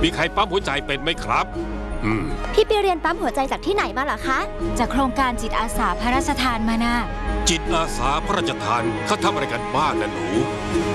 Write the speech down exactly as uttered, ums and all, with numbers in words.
มีใครปั๊มหัวใจเป็นไหมครับอืมพี่ไปเรียนปั๊มหัวใจจากที่ไหนมาเหรอคะจากโครงการจิตอาสาพระราชทานมานะจิตอาสาพระราชทานเขาทำอะไรกันบ้างนะหนู